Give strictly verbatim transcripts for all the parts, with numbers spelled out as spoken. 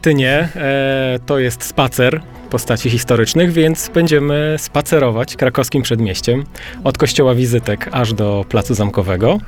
niestety nie. E, to jest spacer postaci historycznych, więc będziemy spacerować krakowskim przedmieściem od kościoła Wizytek aż do Placu Zamkowego.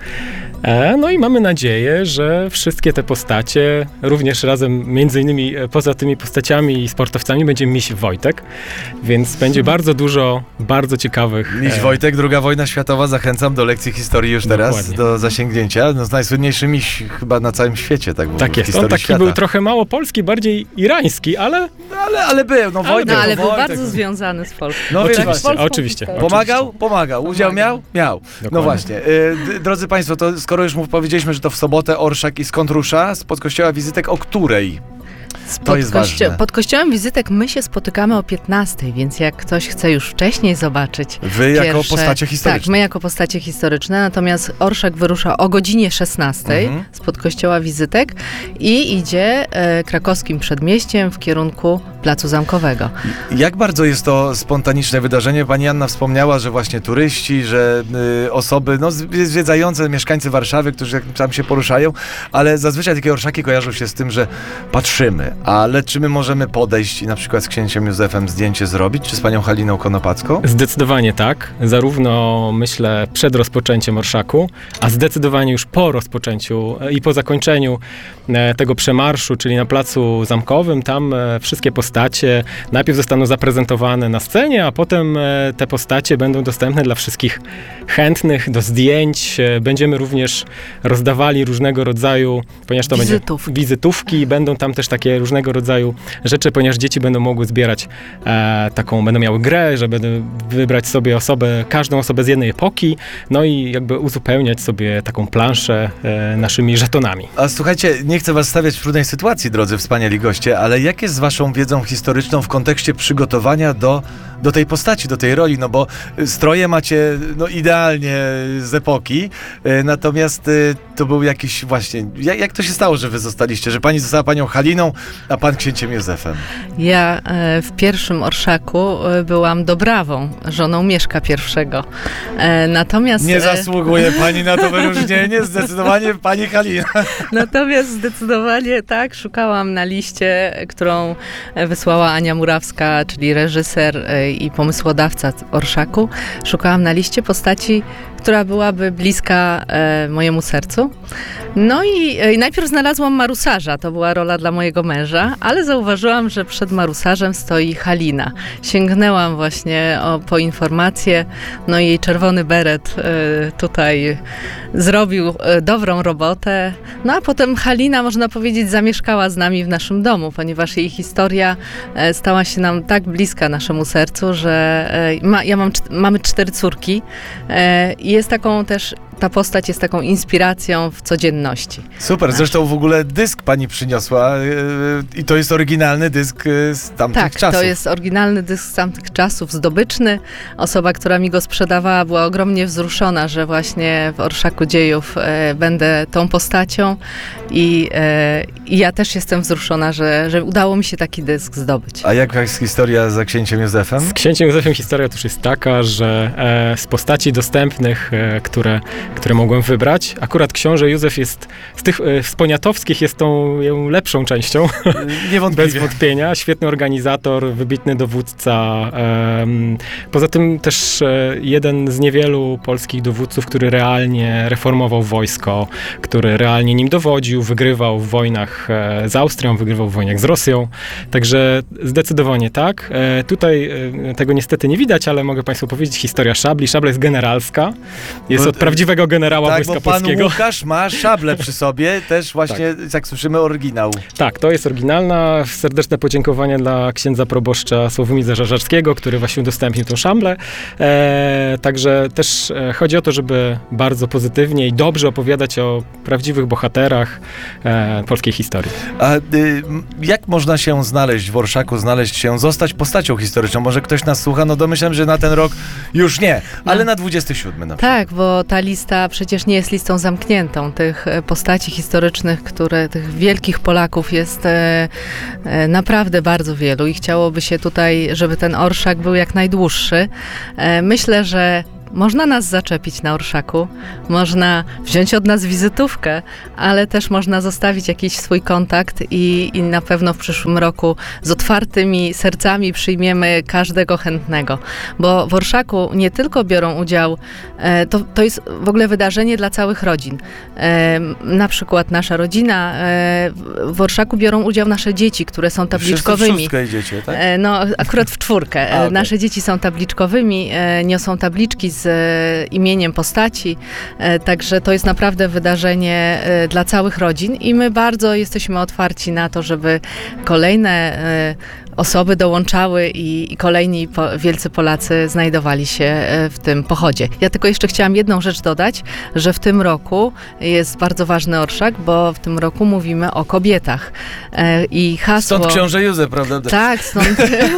E, no i mamy nadzieję, że wszystkie te postacie, również razem, między innymi poza tymi postaciami i sportowcami, będzie miś Wojtek, więc będzie bardzo dużo bardzo ciekawych... Miś e, Wojtek, druga wojna światowa, zachęcam do lekcji historii już teraz, Dokładnie. do zasięgnięcia. No, najsłynniejszy miś chyba na całym świecie, tak, Tak w jest, historii on taki świata. był trochę mało polski, bardziej irański, ale... No, ale, ale był, no Wojtek. No ale był Wojtek. bardzo związany z Polską. No więc Oczywiście, właśnie. oczywiście. Pomagał? Pomagał. Udział miał? Miał. No Dokładnie. właśnie. Y, d- drodzy Państwo, to skoro już mu powiedzieliśmy, że to w sobotę orszak i skąd rusza? Spod kościoła Wizytek o której? To jest kościo- ważne. pod kościołem Wizytek my się spotykamy o piętnastej, więc jak ktoś chce już wcześniej zobaczyć Wy jako pierwsze, postacie Tak, historyczne. my jako postacie historyczne, natomiast orszak wyrusza o godzinie szesnastej Mhm. spod kościoła Wizytek i idzie e, krakowskim przedmieściem w kierunku Placu Zamkowego. Jak bardzo jest to spontaniczne wydarzenie? Pani Anna wspomniała, że właśnie turyści, że y, osoby no, zwi- zwiedzające, mieszkańcy Warszawy, którzy tam się poruszają, ale zazwyczaj takie orszaki kojarzą się z tym, że patrzymy, ale czy my możemy podejść i na przykład z księciem Józefem zdjęcie zrobić, czy z panią Haliną Konopacką? Zdecydowanie tak. Zarówno, myślę, przed rozpoczęciem orszaku, a zdecydowanie już po rozpoczęciu e, i po zakończeniu e, tego przemarszu, czyli na Placu Zamkowym, tam e, wszystkie postacie najpierw zostaną zaprezentowane na scenie, a potem e, te postacie będą dostępne dla wszystkich chętnych do zdjęć. E, Będziemy również rozdawali różnego rodzaju, ponieważ to Wizytówki. będzie wizytówki, będą tam też takie różnego rodzaju rzeczy, ponieważ dzieci będą mogły zbierać e, taką, będą miały grę, że będą wybrać sobie osobę, każdą osobę z jednej epoki, no i jakby uzupełniać sobie taką planszę e, naszymi żetonami. A słuchajcie, nie chcę was stawiać w trudnej sytuacji, drodzy wspaniali goście, ale jak jest z waszą wiedzą historyczną w kontekście przygotowania do, do tej postaci, do tej roli? No bo y, stroje macie no, idealnie z epoki, y, natomiast y, to był jakiś właśnie... Jak, jak to się stało, że wy zostaliście? Że pani została panią Haliną, a pan księciem Józefem? Ja e, w pierwszym orszaku e, byłam Dobrawą, żoną Mieszka pierwszego. E, natomiast, Nie e, zasługuje pani na to wyróżnienie, zdecydowanie pani Halina. natomiast zdecydowanie tak, szukałam na liście, którą e, wysłała Ania Murawska, czyli reżyser e, i pomysłodawca orszaku. Szukałam na liście postaci, która byłaby bliska e, mojemu sercu. No i e, najpierw znalazłam Marusarza, to była rola dla mojego męża, ale zauważyłam, że przed Marusarzem stoi Halina. Sięgnęłam właśnie o, po informację, no i jej czerwony beret e, tutaj zrobił e, dobrą robotę. No a potem Halina, można powiedzieć, zamieszkała z nami w naszym domu, ponieważ jej historia e, stała się nam tak bliska naszemu sercu, że e, ma, ja mam, czt- mamy cztery córki e, i jest taką też, ta postać jest taką inspiracją w codzienności. Super, zresztą w ogóle dysk pani przyniosła yy, i to jest oryginalny dysk yy, z tamtych Tak, czasów. to jest oryginalny dysk z tamtych czasów, zdobyczny. Osoba, która mi go sprzedawała, była ogromnie wzruszona, że właśnie w Orszaku Dziejów e, będę tą postacią i, e, i ja też jestem wzruszona, że, że udało mi się taki dysk zdobyć. A jaka jest historia za księciem Józefem? Z księciem Józefem historia też jest taka, że e, z postaci dostępnych, e, które, które mogłem wybrać, akurat książę Józef jest z tych e, z poniatowskich jest tą ją lepszą częścią, bez Niewątpliwie. wątpienia. Świetny organizator, wybitny dowódca. em, Poza tym też e, jeden z niewielu polskich dowódców, który realnie reformował wojsko, który realnie nim dowodził, wygrywał w wojnach e, z Austrią, wygrywał w wojnach z Rosją. Także zdecydowanie tak. E, Tutaj e, tego niestety nie widać, ale mogę Państwu powiedzieć, historia szabli. Szabla jest generalska. Jest Bo- od prawdziwego generała Tak, Wojska bo pan Polskiego. Łukasz ma szablę przy sobie, też właśnie, jak słyszymy, oryginał. Tak, to jest oryginalna. Serdeczne podziękowania dla księdza proboszcza Sławomira Żarzackiego, który właśnie udostępnił tą szablę. E, także też e, chodzi o to, żeby bardzo pozytywnie i dobrze opowiadać o prawdziwych bohaterach e, polskiej historii. A y, jak można się znaleźć w Orszaku, znaleźć się, zostać postacią historyczną? Może ktoś nas słucha? No domyślam, że na ten rok już nie, ale No. na dwudziesty siódmy na przykład. Tak, bo ta lista przecież nie jest listą zamkniętą. Tych e, postaci historycznych, które, tych wielkich Polaków jest e, e, naprawdę bardzo wielu i chciałoby się tutaj, żeby ten orszak był jak najdłuższy. E, myślę, że można nas zaczepić na orszaku, można wziąć od nas wizytówkę, ale też można zostawić jakiś swój kontakt i, i na pewno w przyszłym roku z otwartymi sercami przyjmiemy każdego chętnego. Bo w orszaku nie tylko biorą udział, e, to, to jest w ogóle wydarzenie dla całych rodzin. E, na przykład nasza rodzina, e, w orszaku biorą udział nasze dzieci, które są tabliczkowymi. Wszyscy w szóstkę idziecie, tak? E, No, akurat w czwórkę. A, okay. Nasze dzieci są tabliczkowymi, e, niosą tabliczki z e, imieniem postaci, e, także to jest naprawdę wydarzenie e, dla całych rodzin i my bardzo jesteśmy otwarci na to, żeby kolejne e, osoby dołączały i, i kolejni po, wielcy Polacy znajdowali się e, w tym pochodzie. Ja tylko jeszcze chciałam jedną rzecz dodać, że w tym roku jest bardzo ważny orszak, bo w tym roku mówimy o kobietach e, i hasło... Stąd książę Józef, prawda? Tak, stąd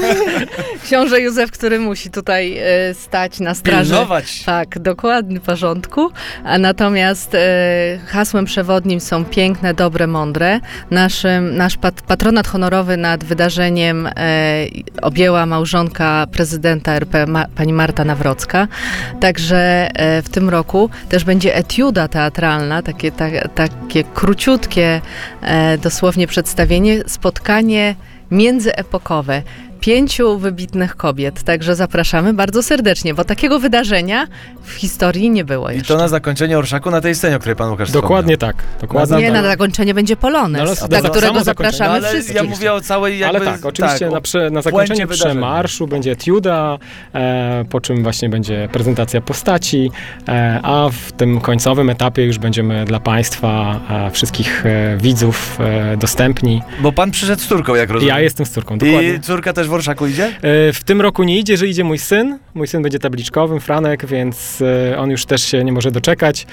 książę Józef, który musi tutaj e, stać na straży. Pilnować. Tak, dokładnie, porządku. A natomiast e, hasłem przewodnim są piękne, dobre, mądre. Naszym, nasz pat, patronat honorowy nad wydarzeniem e, objęła małżonka prezydenta R P, ma, pani Marta Nawrocka. Także e, w tym roku też będzie etiuda teatralna, takie, ta, takie króciutkie e, dosłownie przedstawienie, spotkanie międzyepokowe. Pięciu wybitnych kobiet, także zapraszamy bardzo serdecznie, bo takiego wydarzenia w historii nie było I jeszcze. to na zakończenie orszaku na tej scenie, o której pan Łukasz Dokładnie tak. Dokładnie Nie, tak. na zakończenie będzie Polonez, No, dla no, którego samo zapraszamy No, ale wszystkich. ja mówię o całej jakby... Ale tak, oczywiście tak, na, o prze, na puencie zakończenie wydarzenia. przemarszu będzie etiuda, e, po czym właśnie będzie prezentacja postaci, e, a w tym końcowym etapie już będziemy dla Państwa, e, wszystkich e, widzów e, dostępni. Bo pan przyszedł z córką, jak rozumiem. Ja jestem z córką, dokładnie. I córka też w orszaku idzie? E, W tym roku nie idzie, że idzie mój syn. Mój syn będzie tabliczkowym, Franek, więc e, on już też się nie może doczekać.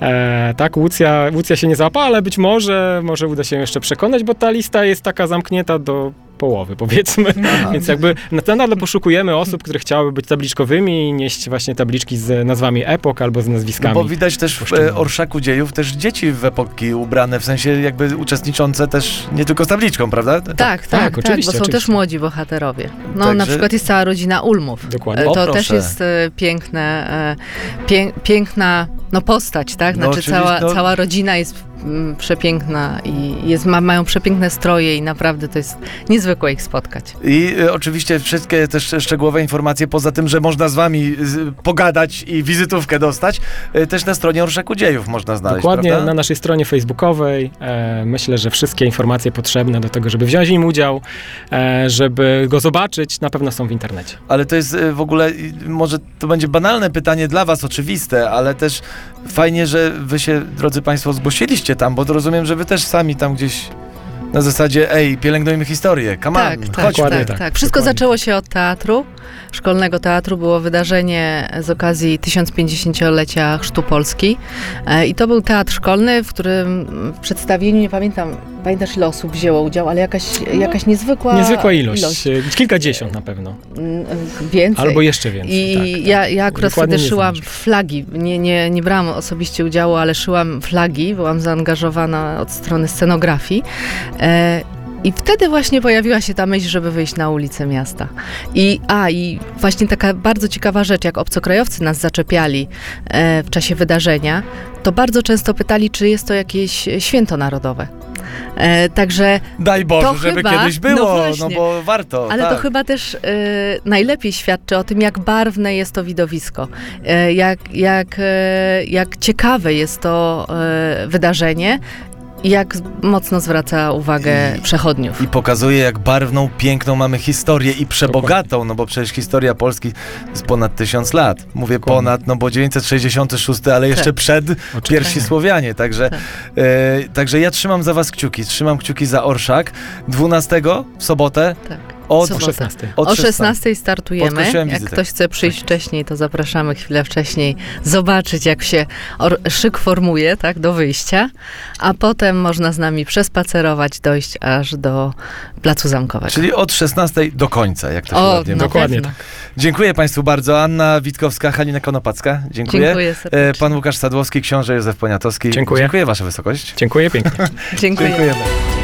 E, tak, Łucja, Łucja się nie załapała, ale być może, może uda się jeszcze przekonać, bo ta lista jest taka zamknięta do połowy, powiedzmy. Aha. Więc jakby nadal poszukujemy osób, które chciałyby być tabliczkowymi i nieść właśnie tabliczki z nazwami epok albo z No nazwiskami. bo widać też w e, poszczególnych. orszaku dziejów też dzieci w epoki ubrane, w sensie jakby uczestniczące też nie tylko z tabliczką, prawda? Tak, tak, tak, tak, oczywiście, bo są oczywiście. też młodzi bohaterowie. No Także- na przykład jest cała rodzina Ulmów. Dokładnie. E, O, To proszę. też jest e, piękne, e, pię, piękna no, postać, tak? No, Znaczy oczywiście, cała, no- cała rodzina jest mm, przepiękna i jest, ma, mają przepiękne stroje i naprawdę to jest niezwykłe ich spotkać. I e, oczywiście wszystkie też szczegółowe informacje, poza tym, że można z wami z, pogadać i wizytówkę dostać, e, też na stronie Orszaku Dziejów można znaleźć, Dokładnie, prawda? na naszej stronie facebookowej. E, myślę, że wszystkie informacje potrzebne do tego, żeby wziąć w nim udział, e, żeby go zobaczyć, na pewno są w internecie. Ale to jest e, w ogóle, i może to będzie banalne pytanie dla was, oczywiste, ale też fajnie, że wy się, drodzy państwo, zgłosiliście tam, bo to rozumiem, że wy też sami tam gdzieś na zasadzie, ej, pielęgnujmy historię, come on, Tak, tak, chodźmy. Dokładnie tak, tak, tak. Wszystko dokładnie. zaczęło się od teatru, szkolnego teatru. Było wydarzenie z okazji tysiąc pięćdziesięciolecia Chrztu Polski E, i to był teatr szkolny, w którym w przedstawieniu, nie pamiętam, pamiętasz ile osób wzięło udział, ale jakaś, jakaś niezwykła, Niezwykła ilość, e, kilkadziesiąt na pewno, Mm, Więcej. albo jeszcze więcej. I tak, ja, tak. ja akurat Dokładnie wtedy nie szyłam znam. flagi. Nie, nie, nie brałam osobiście udziału, ale szyłam flagi. Byłam zaangażowana od strony scenografii. E, I wtedy właśnie pojawiła się ta myśl, żeby wyjść na ulicę miasta. I, a, i właśnie taka bardzo ciekawa rzecz, jak obcokrajowcy nas zaczepiali e, w czasie wydarzenia, to bardzo często pytali, czy jest to jakieś święto narodowe. E, także Daj Boże, To żeby chyba- kiedyś no było, no, właśnie. bo warto. Ale tak. to chyba też e, najlepiej świadczy o tym, jak barwne jest to widowisko, e, jak, jak, e, jak ciekawe jest to e, wydarzenie i jak mocno zwraca uwagę I- przechodniów. I pokazuje, jak barwną, piękną mamy historię i przebogatą, no bo przecież historia Polski jest ponad tysiąc lat. Mówię Dokładnie. ponad, no bo dziewięćset sześćdziesiąty szósty, ale jeszcze Tak. przed Oczywiście. pierwsi Słowianie, także, Tak. e, także ja trzymam za was kciuki, trzymam kciuki za Orszak. dwunastego w sobotę Tak. od, Sobota. O szesnastej. od O szesnastej startujemy. Podkreśliłem Jak wizytę. ktoś chce przyjść wcześniej, to zapraszamy chwilę wcześniej, zobaczyć, jak się or- szyk formuje, tak, do wyjścia, a potem można z nami przespacerować, dojść aż do Placu Zamkowego. Czyli od szesnastej do końca, jak to się O, ładnie no mówi. Dokładnie pewno. tak. Dziękuję państwu bardzo. Anna Witkowska, Halina Konopacka. Dziękuję. Dziękuję serdecznie. E, Pan Łukasz Sadłowski, książę Józef Poniatowski. Dziękuję. Dziękuję, wasza wysokość. Dziękuję pięknie. Dziękuję. Dziękujemy.